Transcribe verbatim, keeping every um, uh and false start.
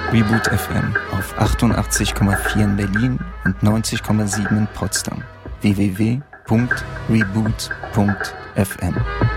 Reboot F M auf achtundachtzig Komma vier in Berlin und neunzig Komma sieben in Potsdam. w w w punkt reboot punkt f m